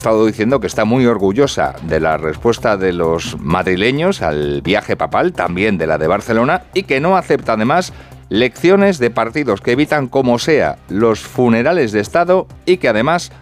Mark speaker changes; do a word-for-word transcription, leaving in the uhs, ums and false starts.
Speaker 1: estado diciendo que está muy orgullosa de la respuesta de los madrileños al viaje papal, también de la de Barcelona, y que no acepta además lecciones de partidos que evitan como sea los funerales de Estado y que además